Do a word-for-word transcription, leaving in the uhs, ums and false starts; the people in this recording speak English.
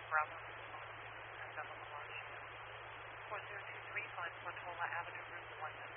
Bravo, November Launch. four zero two three, find Portola Avenue, Route one.